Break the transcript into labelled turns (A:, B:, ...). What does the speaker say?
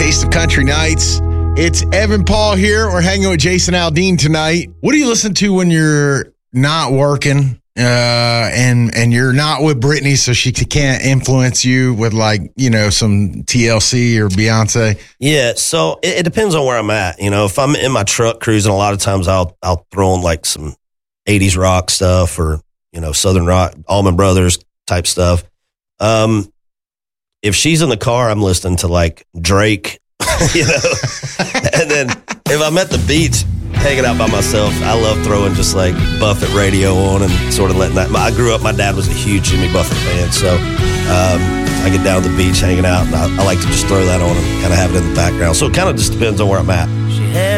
A: Taste of Country Nights. It's Evan Paul here. We're hanging with Jason Aldean tonight. What do you listen to when you're not working and you're not with Brittany so she can't influence you with some TLC or Beyonce?
B: Yeah, so it depends on where I'm at. If I'm in my truck cruising, a lot of times I'll throw on like some 80s rock stuff or, Southern rock, Allman Brothers type stuff. If she's in the car, I'm listening to like Drake, And then if I'm at the beach hanging out by myself, I love throwing just like Buffett radio on and sort of letting that. I grew up, my dad was a huge Jimmy Buffett fan, so I get down to the beach hanging out, and I like to just throw that on and kind of have it in the background. So it kind of just depends on where I'm at.
C: She had